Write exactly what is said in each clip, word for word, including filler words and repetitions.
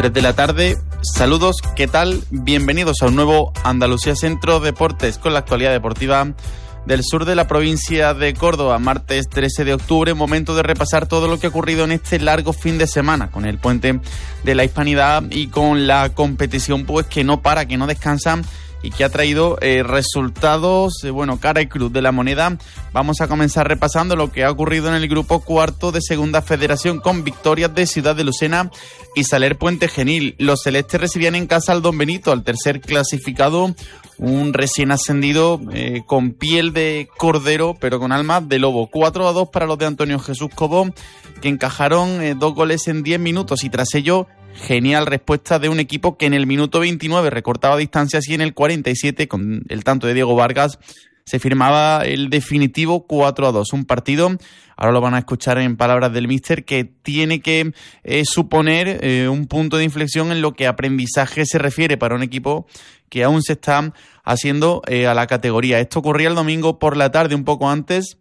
tres de la tarde. Saludos, ¿qué tal? Bienvenidos a un nuevo Andalucía Centro Deportes con la actualidad deportiva del sur de la provincia de Córdoba. Martes trece de octubre, momento de repasar todo lo que ha ocurrido en este largo fin de semana con el puente de la Hispanidad y con la competición pues que no para, que no descansa y que ha traído eh, resultados, eh, bueno, cara y cruz de la moneda. Vamos a comenzar repasando lo que ha ocurrido en el grupo cuarto de Segunda Federación con victorias de Ciudad de Lucena y Saler Puente Genil. Los celestes recibían en casa al Don Benito, al tercer clasificado, un recién ascendido eh, con piel de cordero, pero con alma de lobo. cuatro a dos para los de Antonio Jesús Cobó, que encajaron eh, dos goles en diez minutos y tras ello, genial respuesta de un equipo que en el minuto veintinueve recortaba distancias y en el cuarenta y siete, con el tanto de Diego Vargas, se firmaba el definitivo cuatro a dos. Un partido, ahora lo van a escuchar en palabras del míster, que tiene que eh, suponer eh, un punto de inflexión en lo que aprendizaje se refiere para un equipo que aún se está haciendo eh, a la categoría. Esto ocurría el domingo por la tarde, un poco antes,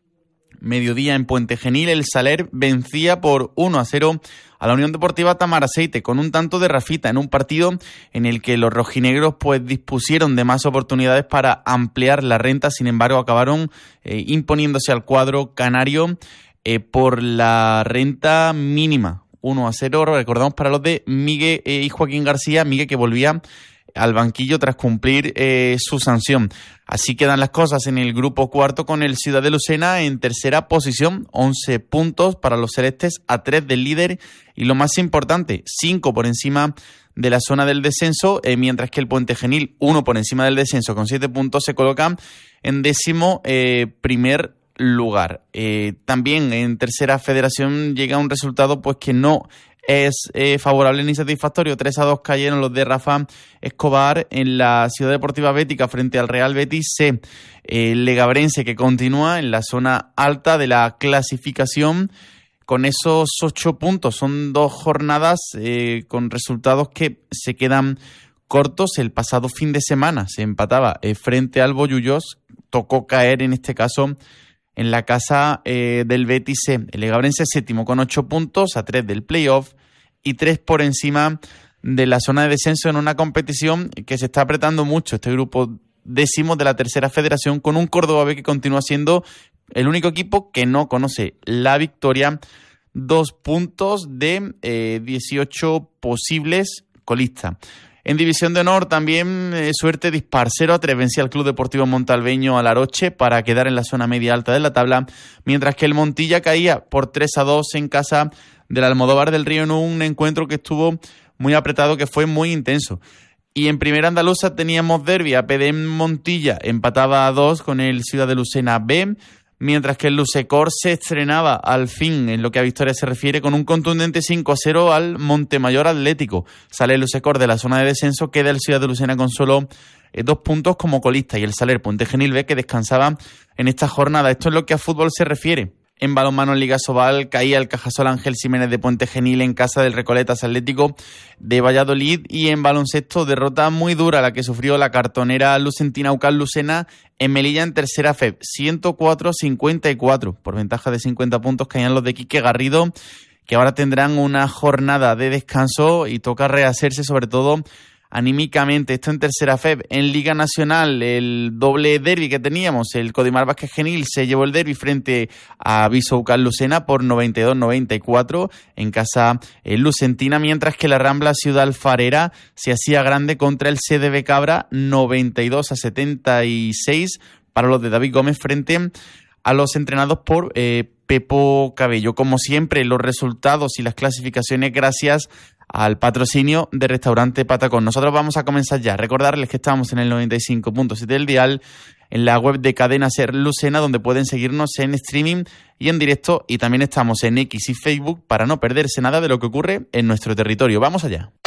mediodía en Puente Genil. El Saler vencía por uno a cero a la Unión Deportiva Tamaraceite con un tanto de Rafita en un partido en el que los rojinegros pues dispusieron de más oportunidades para ampliar la renta. Sin embargo, acabaron eh, imponiéndose al cuadro canario eh, por la renta mínima. uno a cero, recordamos, para los de Miguel eh, y Joaquín García. Miguel, que volvía al banquillo tras cumplir eh, su sanción. Así quedan las cosas en el grupo cuarto con el Ciudad de Lucena en tercera posición, once puntos para los celestes, a tres del líder y lo más importante, cinco por encima de la zona del descenso, eh, mientras que el Puente Genil, uno por encima del descenso con siete puntos, se coloca en décimo eh, primer lugar. Eh, también en tercera federación llega un resultado pues que no es eh, favorable ni satisfactorio. tres a dos cayeron los de Rafa Escobar en la Ciudad Deportiva Bética frente al Real Betis C. El legabrense, que continúa en la zona alta de la clasificación con esos ocho puntos. Son dos jornadas eh, con resultados que se quedan cortos. El pasado fin de semana se empataba eh, frente al Bollullos. Tocó caer en este caso en la casa eh, del Betis C. El legabrense séptimo con ocho puntos, a tres del playoff y tres por encima de la zona de descenso en una competición que se está apretando mucho. Este grupo décimo de la tercera federación con un Córdoba B que continúa siendo el único equipo que no conoce la victoria. Dos puntos de eh, dieciocho posibles colistas. En División de Honor también eh, suerte dispar, cero a tres vencía al Club Deportivo Montalbeño al Aroche para quedar en la zona media alta de la tabla, mientras que el Montilla caía por tres a dos en casa del Almodóvar del Río en un encuentro que estuvo muy apretado, que fue muy intenso. Y en Primera Andaluza teníamos derbi, A P D Montilla empataba a dos con el Ciudad de Lucena B, mientras que el Lusecor se estrenaba al fin en lo que a victoria se refiere con un contundente cinco a cero al Montemayor Atlético. Sale el Lusecor de la zona de descenso, queda el Ciudad de Lucena con solo eh, dos puntos como colista y el Saler Puente Genil B que descansaba en esta jornada. Esto es lo que a fútbol se refiere. En balonmano en Liga Sobal caía el Cajasol Ángel Jiménez de Puente Genil en casa del Recoletas Atlético de Valladolid, y en baloncesto derrota muy dura la que sufrió la cartonera lucentina U C A L Lucena en Melilla en tercera F E B, ciento cuatro a cincuenta y cuatro, por ventaja de cincuenta puntos caían los de Quique Garrido, que ahora tendrán una jornada de descanso y toca rehacerse sobre todo anímicamente. Esto en tercera F E B. En Liga Nacional, el doble derbi que teníamos, el Codimar Vázquez Genil se llevó el derbi frente a Viso U C A L Lucena por noventa y dos a noventa y cuatro en casa eh, lucentina, mientras que la Rambla Ciudad Alfarera se hacía grande contra el C D B Cabra noventa y dos a setenta y seis para los de David Gómez frente a los entrenados por eh, Pepo Cabello. Como siempre, los resultados y las clasificaciones gracias al patrocinio de Restaurante Patacón. Nosotros vamos a comenzar ya. Recordarles que estamos en el noventa y cinco punto siete del dial, en la web de Cadena Ser Lucena, donde pueden seguirnos en streaming y en directo, y también estamos en X y Facebook para no perderse nada de lo que ocurre en nuestro territorio. Vamos allá.